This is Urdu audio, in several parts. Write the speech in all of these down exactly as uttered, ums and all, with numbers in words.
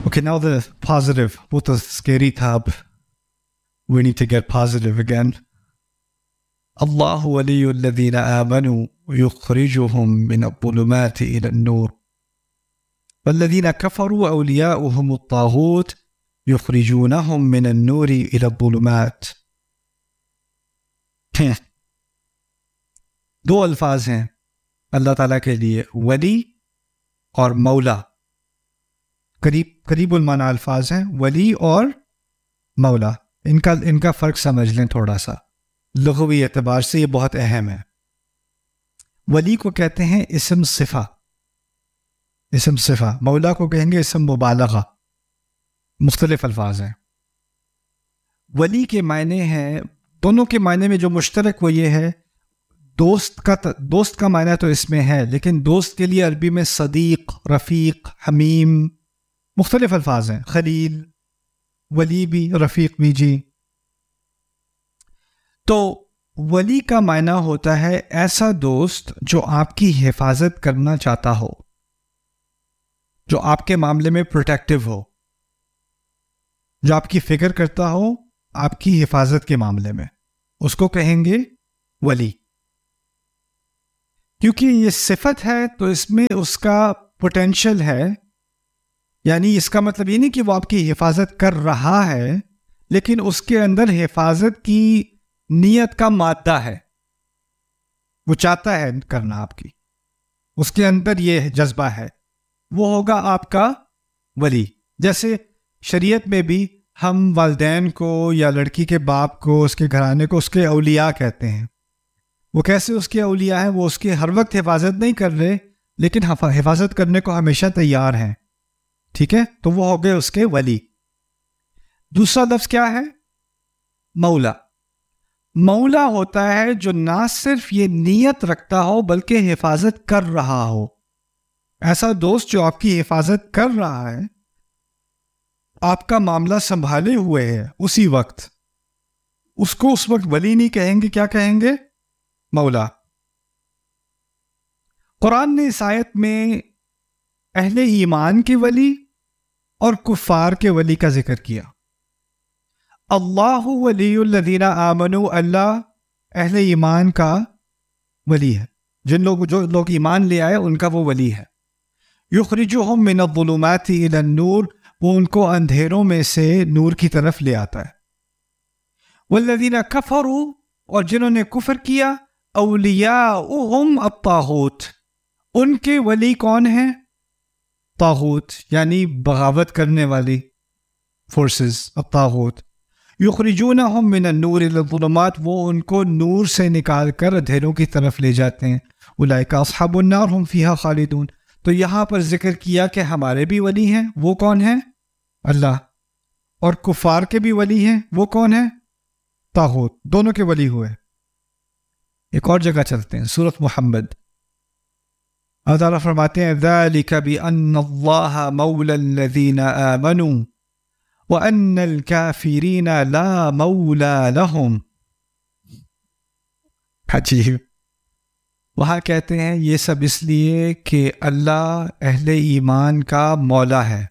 Okay, now the positive. وہ تو scary تھا. اب we need to get positive again. اللہ ولی الذین آمنوا یخرجهم من الظلمات إلى النور والذین كفروا أولیاؤهم الطاغوت یخرجونهم من النور إلى الظلمات. دو الفاظ ہیں اللہ تعالیٰ کے لیے، ولی اور مولا. قریب قریب المعنی الفاظ ہیں، ولی اور مولا. ان کا ان کا فرق سمجھ لیں تھوڑا سا، لغوی اعتبار سے یہ بہت اہم ہے. ولی کو کہتے ہیں اسم صفہ، اسم صفہ. مولا کو کہیں گے اسم مبالغہ. مختلف الفاظ ہیں. ولی کے معنی ہیں، دونوں کے معنی میں جو مشترک وہ یہ ہے، دوست کا دوست کا معنی تو اس میں ہے، لیکن دوست کے لیے عربی میں صدیق، رفیق، حمیم، مختلف الفاظ ہیں. خلیل، ولی بھی، رفیق بھی. جی تو ولی کا معنی ہوتا ہے ایسا دوست جو آپ کی حفاظت کرنا چاہتا ہو، جو آپ کے معاملے میں پروٹیکٹیو ہو، جو آپ کی فکر کرتا ہو آپ کی حفاظت کے معاملے میں، اس کو کہیں گے ولی. کیونکہ یہ صفت ہے تو اس میں اس کا پوٹینشل ہے، یعنی اس کا مطلب یہ نہیں کہ وہ آپ کی حفاظت کر رہا ہے، لیکن اس کے اندر حفاظت کی نیت کا مادہ ہے، وہ چاہتا ہے کرنا آپ کی، اس کے اندر یہ جذبہ ہے، وہ ہوگا آپ کا ولی. جیسے شریعت میں بھی ہم والدین کو یا لڑکی کے باپ کو، اس کے گھرانے کو اس کے اولیاء کہتے ہیں. وہ کیسے اس کے اولیاء ہیں؟ وہ اس کے ہر وقت حفاظت نہیں کر رہے، لیکن حفاظت کرنے کو ہمیشہ تیار ہیں. ٹھیک ہے، تو وہ ہو گئے اس کے ولی. دوسرا لفظ کیا ہے؟ مولا. مولا ہوتا ہے جو نہ صرف یہ نیت رکھتا ہو بلکہ حفاظت کر رہا ہو. ایسا دوست جو آپ کی حفاظت کر رہا ہے، آپ کا معاملہ سنبھالے ہوئے ہے اسی وقت، اس کو اس وقت ولی نہیں کہیں گے، کیا کہیں گے؟ مولا. قرآن نے اس آیت میں اہل ایمان کے ولی اور کفار کے ولی کا ذکر کیا. اللہ ولی الذین آمنوا، اللہ اہل ایمان کا ولی ہے، جن لوگ جو لوگ ایمان لے آئے ان کا وہ ولی ہے. یخرجہم من الظلمات الی النور، وہ ان کو اندھیروں میں سے نور کی طرف لے آتا ہے. والذین کفروا، اور جنہوں نے کفر کیا، اولیاؤہم الطاغوت، ان کے ولی کون ہیں؟ طاغوت، یعنی بغاوت کرنے والی فورسز، الطاغوت. یخرجونہم من النور الی الظلمات، وہ ان کو نور سے نکال کر اندھیروں کی طرف لے جاتے ہیں. اولئک اصحاب النار ہم فیہا خالدون. تو یہاں پر ذکر کیا کہ ہمارے بھی ولی ہیں، وہ کون ہیں؟ اللہ. اور کفار کے بھی ولی ہیں، وہ کون ہیں؟ طاغوت. دونوں کے ولی ہوئے. ایک اور جگہ چلتے ہیں، سورۃ محمد. اللہ تعالیٰ فرماتے ہیں ذَلِكَ بِأَنَّ اللَّهَ مَوْلَى الَّذِينَ آمَنُوا وَأَنَّ الْكَافِرِينَ لَا مَوْلَى لَهُمْ. عجیب. وہاں کہتے ہیں یہ سب اس لیے کہ اللہ اہل ایمان کا مولا ہے،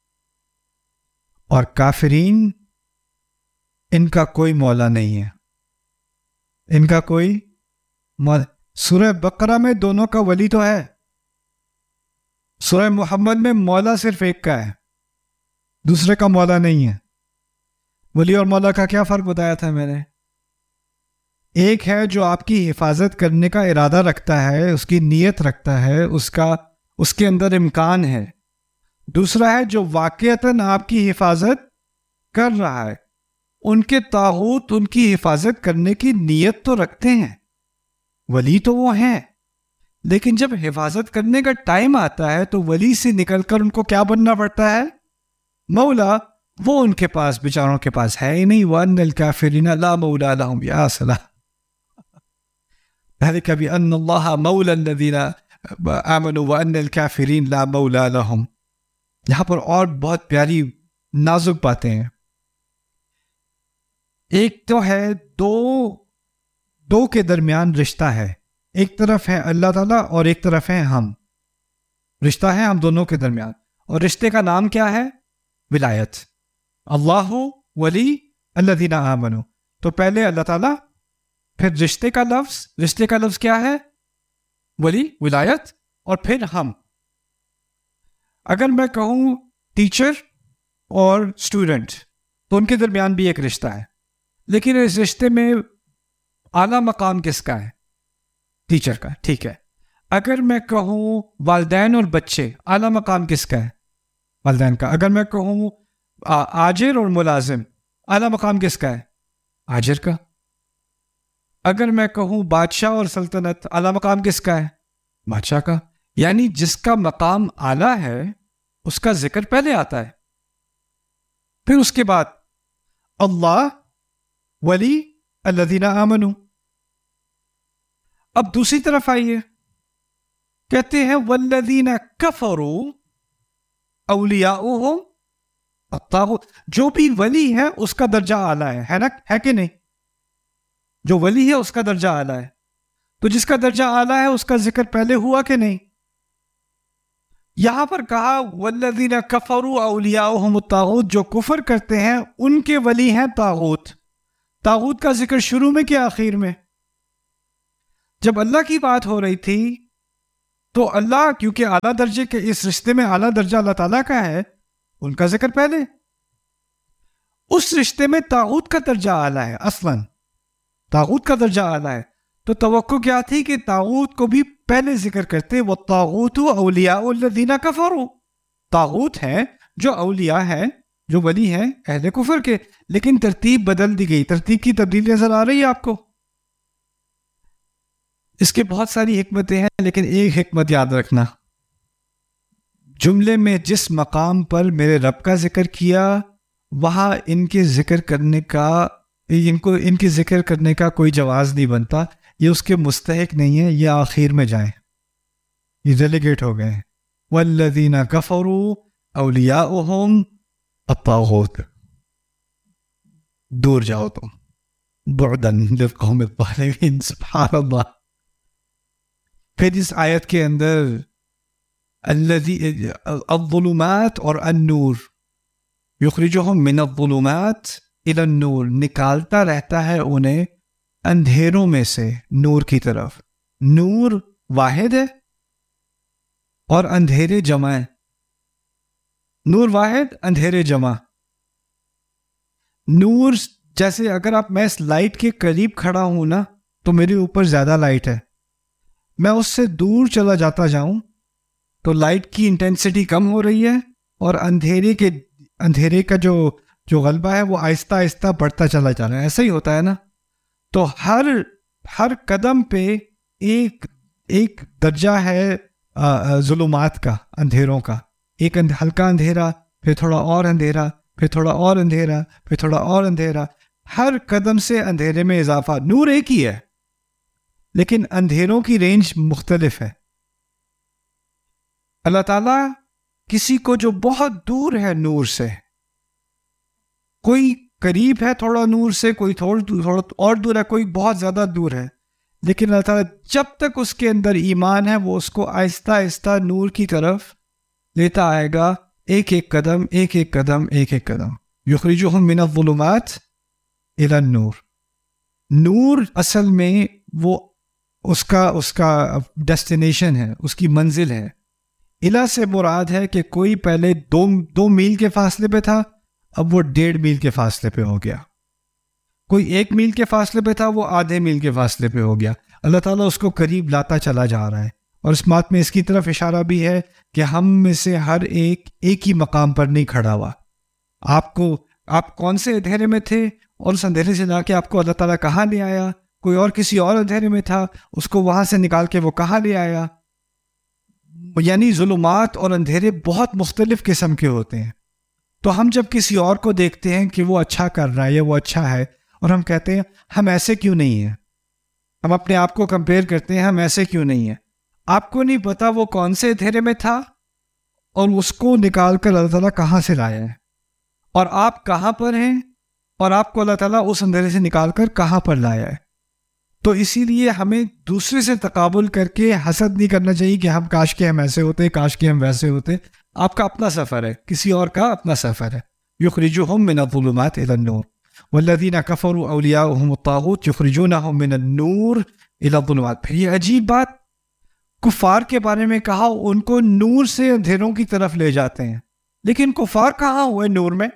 اور کافرین ان کا کوئی مولا نہیں ہے، ان کا کوئی مولا. سورہ بقرہ میں دونوں کا ولی تو ہے، سورہ محمد میں مولا صرف ایک کا ہے، دوسرے کا مولا نہیں ہے. ولی اور مولا کا کیا فرق بتایا تھا میں نے؟ ایک ہے جو آپ کی حفاظت کرنے کا ارادہ رکھتا ہے، اس کی نیت رکھتا ہے، اس کا اس کے اندر امکان ہے. دوسرا ہے جو واقعتاً آپ کی حفاظت کر رہا ہے. ان کے طاغوت ان کی حفاظت کرنے کی نیت تو رکھتے ہیں، ولی تو وہ ہیں، لیکن جب حفاظت کرنے کا ٹائم آتا ہے تو ولی سے نکل کر ان کو کیا بننا پڑتا ہے؟ مولا. وہ ان کے پاس بیچاروں کے پاس ہے ہی نہیں. وَأَنَّ الْكَافِرِينَ لَا مَوْلَى لَهُمْ. یا سلام. ذَلِكَ بِأَنَّ اللَّهَ مَوْلَى الَّذِينَ آمَنُوا وَأَنَّ الْكَافِرِينَ لَا مَوْلَى لَهُمْ. یہاں پر اور بہت پیاری نازک باتیں ہیں. ایک تو ہے دو دو کے درمیان رشتہ ہے، ایک طرف ہے اللہ تعالیٰ اور ایک طرف ہے ہم. رشتہ ہے ہم دونوں کے درمیان، اور رشتے کا نام کیا ہے؟ ولایت، اللہ ولی الذین آمنوا، تو پہلے اللہ تعالیٰ، پھر رشتے کا لفظ، رشتے کا لفظ کیا ہے؟ ولی، ولایت، اور پھر ہم۔ اگر میں کہوں ٹیچر اور اسٹوڈنٹ تو ان کے درمیان بھی ایک رشتہ ہے، لیکن اس رشتے میں اعلیٰ مقام کس کا ہے؟ ٹیچر کا، ٹھیک ہے۔ اگر میں کہوں والدین اور بچے، اعلیٰ مقام کس کا ہے؟ والدین کا۔ اگر میں کہوں آجر اور ملازم، اعلیٰ مقام کس کا ہے؟ آجر کا۔ اگر میں کہوں بادشاہ اور سلطنت، اعلیٰ مقام کس کا ہے؟ بادشاہ کا۔ یعنی جس کا مقام اعلیٰ ہے اس کا ذکر پہلے آتا ہے، پھر اس کے بعد اللہ ولی الذین آمنوا۔ اب دوسری طرف آئیے، کہتے ہیں والذین کفروا اولیاؤہم الطاغوت، جو بھی ولی ہے اس کا درجہ اعلیٰ ہے، ہے نا، ہے کہ نہیں؟ جو ولی ہے اس کا درجہ اعلیٰ ہے، تو جس کا درجہ اعلیٰ ہے اس کا ذکر پہلے ہوا کہ نہیں؟ یہاں پر کہا والذین کفروا اولیاؤہم الطاغوت، جو کفر کرتے ہیں ان کے ولی ہیں طاغوت۔ طاغوت کا ذکر شروع میں کیا آخر میں؟ جب اللہ کی بات ہو رہی تھی تو اللہ، کیونکہ اعلیٰ درجے کے اس رشتے میں اعلیٰ درجہ اللہ تعالیٰ کا ہے، ان کا ذکر پہلے۔ اس رشتے میں طاغوت کا درجہ اعلیٰ ہے، اصلاً طاغوت کا درجہ اعلیٰ ہے، تو توقع کیا تھی کہ طاغوت کو بھی پہلے ذکر کرتے، وَالطَّاغُوتُ أَوْلِيَاءُ الَّذِينَ كَفَرُوا، طاغوت ہیں جو اولیاء ہیں، جو ولی ہیں اہل کفر کے، لیکن ترتیب بدل دی گئی۔ ترتیب کی تبدیلی نظر آ رہی ہے آپ کو؟ اس کے بہت ساری حکمتیں ہیں، لیکن ایک حکمت یاد رکھنا، جملے میں جس مقام پر میرے رب کا ذکر کیا وہاں ان کے ذکر کرنے کا ان کو ان کے ذکر کرنے کا کوئی جواز نہیں بنتا، یہ اس کے مستحق نہیں ہے، یہ آخر میں جائیں، یہ ڈیلیگیٹ ہو گئے ہیں۔ والذین کفروا اولیاؤہم الطاغوت، دور جاؤ تم، بعدا للقوم الظالمین، سبحان اللہ۔ پھر اس آیت کے اندر الذی الظلمات اور النور، یخرجہم من الظلمات الی النور، نکالتا رہتا ہے انہیں اندھیروں میں سے نور کی طرف۔ نور واحد ہے اور اندھیرے جمع ہے، نور واحد اندھیرے جمع۔ نور جیسے اگر آپ میں اس لائٹ کے قریب کھڑا ہوں نا تو میرے اوپر زیادہ لائٹ ہے، میں اس سے دور چلا جاتا جاؤں تو لائٹ کی انٹینسٹی کم ہو رہی ہے اور اندھیرے کے اندھیرے کا جو جو غلبہ ہے وہ آہستہ آہستہ بڑھتا چلا جا رہا ہے۔ ایسا ہی ہوتا ہے نا، تو ہر ہر قدم پہ ایک ایک درجہ ہے ظلمات کا، اندھیروں کا، ایک ہلکا اندھیرا، پھر تھوڑا اور اندھیرا، پھر تھوڑا اور اندھیرا، پھر تھوڑا اور اندھیرا، ہر قدم سے اندھیرے میں اضافہ۔ نور ایک ہی ہے لیکن اندھیروں کی رینج مختلف ہے۔ اللہ تعالیٰ کسی کو جو بہت دور ہے نور سے، کوئی قریب ہے تھوڑا نور سے، کوئی تھوڑا تھوڑا اور دور ہے، کوئی بہت زیادہ دور ہے، لیکن اللہ تعالیٰ جب تک اس کے اندر ایمان ہے وہ اس کو آہستہ آہستہ نور کی طرف لیتا آئے گا، ایک ایک قدم ایک ایک قدم ایک ایک قدم۔ یخرجہم من الظلمات الی النور، نور اصل میں وہ اس کا اس کا ڈیسٹینیشن ہے، اس کی منزل ہے۔ الہ سے مراد ہے کہ کوئی پہلے دو دو میل کے فاصلے پہ تھا، اب وہ ڈیڑھ میل کے فاصلے پہ ہو گیا۔ کوئی ایک میل کے فاصلے پہ تھا، وہ آدھے میل کے فاصلے پہ ہو گیا۔ اللہ تعالیٰ اس کو قریب لاتا چلا جا رہا ہے، اور اس بات میں اس کی طرف اشارہ بھی ہے کہ ہم میں سے ہر ایک ایک ہی مقام پر نہیں کھڑا ہوا۔ آپ کو آپ کون سے اندھیرے میں تھے اور اس اندھیرے سے لا کے آپ کو اللہ تعالیٰ کہاں لے آیا؟ کوئی اور کسی اور اندھیرے میں تھا، اس کو وہاں سے نکال کے وہ کہاں لے آیا؟ یعنی ظلمات اور اندھیرے بہت مختلف قسم کے ہوتے ہیں۔ تو ہم جب کسی اور کو دیکھتے ہیں کہ وہ اچھا کر رہا ہے یا وہ اچھا ہے، اور ہم کہتے ہیں ہم ایسے کیوں نہیں ہیں، ہم اپنے آپ کو کمپیئر کرتے ہیں ہم ایسے کیوں نہیں ہیں۔ آپ کو نہیں پتا وہ کون سے اندھیرے میں تھا اور اس کو نکال کر اللہ تعالیٰ کہاں سے لایا ہے، اور آپ کہاں پر ہیں اور آپ کو اللہ تعالیٰ اس اندھیرے سے نکال کر کہاں پر لایا ہے۔ تو اسی لیے ہمیں دوسرے سے تقابل کر کے حسد نہیں کرنا چاہیے کہ ہم کاش کے ہم ایسے ہوتے، کاش کے ہم ویسے ہوتے۔ آپ کا اپنا سفر ہے، کسی اور کا اپنا سفر ہے. یخرجہم من الظلمات الی النور والذین کفروا اولیاؤہم الطاغوت یخرجونہم من النور الی الظلمات. پھر یہ عجیب بات، کفار کے بارے میں کہا ان کو نور سے اندھیروں کی طرف لے جاتے ہیں، لیکن کفار کہاں ہوئے نور میں؟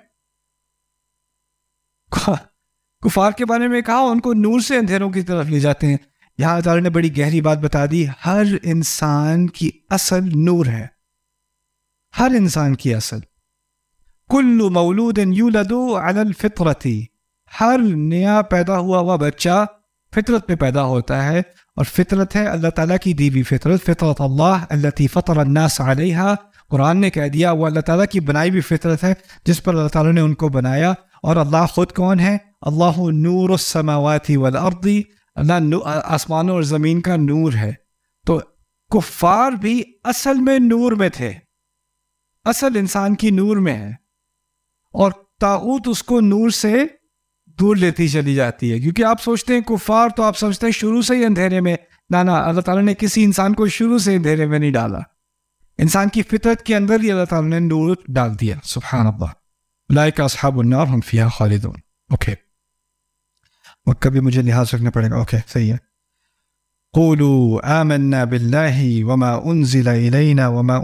کفار کے بارے میں کہا ان کو نور سے اندھیروں کی طرف لے جاتے ہیں. یہاں تعالیٰ نے بڑی گہری بات بتا دی، ہر انسان کی اصل نور ہے، ہر انسان کی اصل. کل مولود یولد علی الفطرۃ، ہر نیا پیدا ہوا ہوا بچہ فطرت پہ پیدا ہوتا ہے، اور فطرت ہے اللہ تعالیٰ کی دی ہوئی فطرت، فطرت اللہ التی فطر الناس علیہا. قرآن نے کہہ دیا وہ اللہ تعالیٰ کی بنائی ہوئی فطرت ہے جس پر اللہ تعالیٰ نے ان کو بنایا. اور اللہ خود کون ہے؟ اللہ نور السماوات والارض، اللہ آسمانوں اور زمین کا نور ہے. تو کفار بھی اصل میں نور میں تھے، اصل انسان کی نور میں ہے، اور طاغوت اس کو نور سے دور لیتی چلی جاتی ہے. کیونکہ آپ سوچتے ہیں کفار تو آپ سمجھتے ہیں شروع سے ہی اندھیرے میں، نہ نہ، اللہ تعالیٰ نے کسی انسان کو شروع سے اندھیرے میں نہیں ڈالا، انسان کی فطرت کے اندر ہی اللہ تعالیٰ نے نور ڈال دیا. سبحان اللہ. اولئک اصحاب النار هم فیہا خالدون. اوکے، وقت کا بھی مجھے لحاظ رکھنا پڑے گا. اوکے صحیح ہے. قولوا آمنا باللہ وما انزل الینا وما